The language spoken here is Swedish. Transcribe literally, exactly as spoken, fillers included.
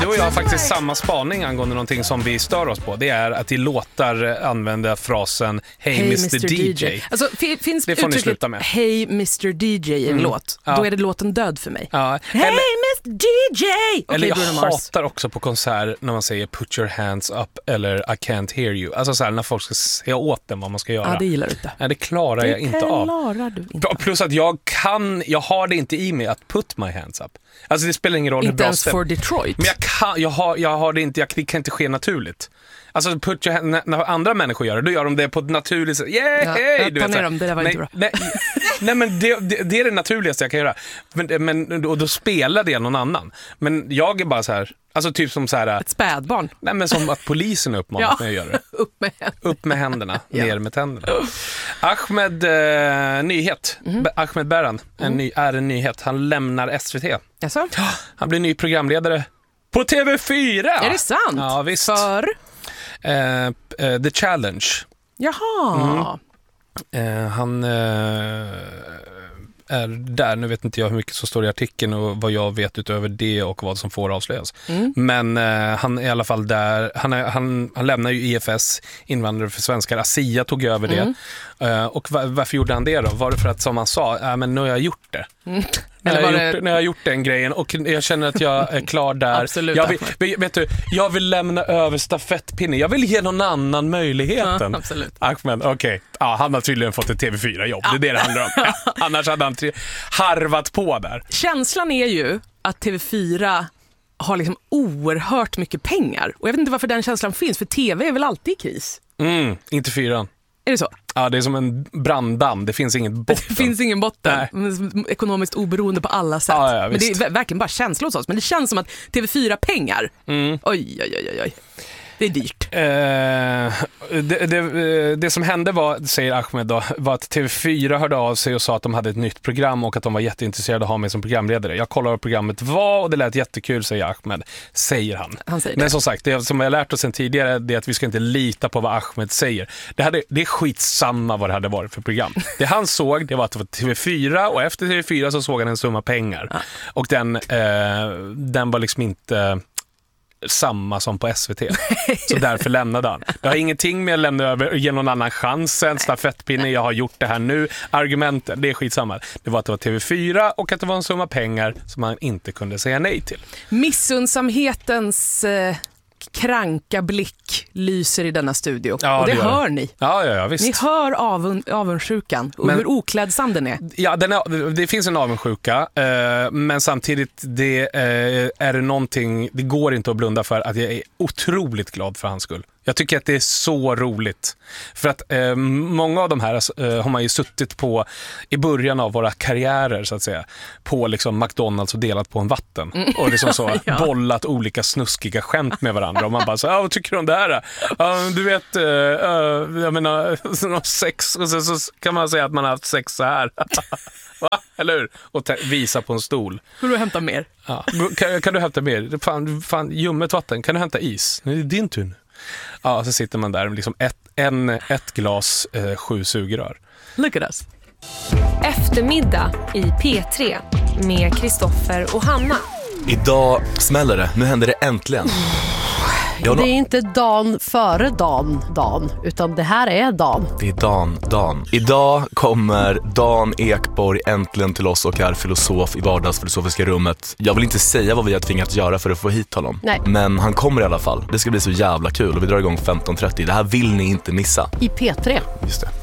Du och jag har faktiskt samma spaning angående någonting som vi stör oss på. Det är att i låtar använder frasen Hey, hey mister D J. D J. Alltså, f- finns det får ni sluta med. Hey mister D J i en mm. låt, ja. Då är det låten död för mig. Ja. Hey eller, mister D J! Okay, eller jag Bruno hatar också på konsert när man säger put your hands up eller I can't hear you. Alltså så här, när folk ska säga åt dem vad man ska göra. Ja, det gillar du inte. Nej, det klarar det jag inte av. klarar du inte. Plus att jag kan, jag har det inte i mig att put my hands up. Alltså det spelar ingen roll inte hur bra ens för Detroit. Men jag kan, jag har, jag har det inte, jag, det kan inte ske naturligt. Alltså put your hand, när, när andra människor gör det, då gör de det på ett naturligt sätt. Yeah, ja, hey, jag du vet, ner dem, det där var nej, inte bra. Nej, nej men det, det, det är det naturligaste jag kan göra. Men, men och då spelar det någon annan. Men jag är bara så här, alltså typ som så här. Ett spädbarn. Nej men som att polisen uppmanar ja. mig att göra det. Upp med händerna. Upp med händerna, ja. ner med tänderna. Ahmed, eh, nyhet. Mm. Ahmed Beran en mm. ny, är en nyhet. Han lämnar S V T. Jaså? Han blir ny programledare på T V fyra. Är det sant? Ja, visst. För? Uh, uh, The Challenge. Jaha. Mm. Uh, han uh, är där. Nu vet inte jag hur mycket som står i artikeln och vad jag vet utöver det och vad som får avslöjas. Mm. Men uh, han är i alla fall där. Han, är, han, han lämnar ju I F S, invandrare för svenskar. Asia tog över det. Mm. Uh, och var, varför gjorde han det då? Var det för att, som han sa, äh, men nu har jag gjort det. Mm. Eller var det... gjort, när jag har gjort den grejen och jag känner att jag är klar där. Absolut, jag vill, vet du, jag vill lämna över stafettpinnen. Jag vill ge någon annan möjligheten. Ja, absolut. Ahmed, okej. Okay. Ja, han har tydligen fått ett T V fyra-jobb. Ja. Det är det det handlar om. Ja, annars hade han tri- harvat på där. Känslan är ju att T V fyra har liksom oerhört mycket pengar. Och jag vet inte varför den känslan finns, för T V är väl alltid i kris. Mm, inte fyran. Är det så? Ja, det är som en branddamm. Det finns ingen botten. Det finns ingen botten. Nej. Ekonomiskt oberoende på alla sätt. Ja, ja, men det är verkligen bara känsla hos oss. Men det känns som att T V fyra-pengar. Mm. Oj, oj, oj, oj. Det är dyrt. Eh, det, det, det som hände var, säger Ahmed då, var att T V fyra hörde av sig och sa att de hade ett nytt program och att de var jätteintresserade av att ha mig som programledare. Jag kollade vad programmet var och det lät jättekul, säger Ahmed. Säger han. han säger Men som sagt, det som jag har lärt oss sen tidigare, det är att vi ska inte lita på vad Ahmed säger. Det, hade, det är skitsamma vad det hade varit för program. Det han såg, det var att det var T V fyra och efter T V fyra så såg han en summa pengar. Ja. Och den, eh, den var liksom inte... samma som på S V T. Så därför lämnade han. Det har ingenting med att lämna över och ge någon annan chans. En stafettpinne, jag har gjort det här nu. Argumenten, det är skitsamma. Det var att det var T V fyra och att det var en summa pengar som man inte kunde säga nej till. Missunnsamhetens eh, kranka blick lyser i denna studio. Ja, och det, det hör ni. Ja, ja, ja, visst. Ni hör avund, avundsjukan och men, hur oklädsam den är. Ja, den är, det finns en avundsjuka, eh, men samtidigt det, eh, är det någonting, det går inte att blunda för att jag är otroligt glad för hans skull. Jag tycker att det är så roligt. För att eh, många av de här eh, har man ju suttit på i början av våra karriärer så att säga. På liksom McDonalds och delat på en vatten. Mm. Och liksom så ja. bollat olika snuskiga skämt med varandra. Och man bara så, ja, vad tycker du om det här? Uh, du vet, uh, uh, jag menar, sex. Och så, så kan man säga att man har haft sex så här. Va? Eller hur? Och te- visa på en stol. Vill du hämta mer? Ja. Kan, kan du hämta mer? Fan, fan, ljummet vatten. Kan du hämta is? Det är din tur. Ja, så sitter man där med liksom ett, en, ett glas eh, sju sugrör. Look at us. Eftermiddag i P tre med Kristoffer och Hanna. Idag smäller det. Nu händer det äntligen. Det är inte dagen före dagen, dagen, utan det här är dagen. Det är dagen, dagen. Idag kommer Dan Ekborg äntligen till oss och är filosof i vardagsfilosofiska rummet. Jag vill inte säga vad vi har tvingats göra för att få hit honom. Nej. Men han kommer i alla fall. Det ska bli så jävla kul och vi drar igång femton trettio. Det här vill ni inte missa. I P tre. Just det.